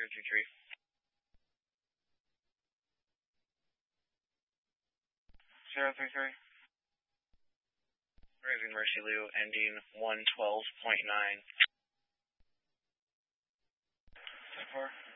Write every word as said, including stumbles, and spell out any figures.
two three. zero three three. Raising Mercy Lou, ending one twelve point nine. ten four.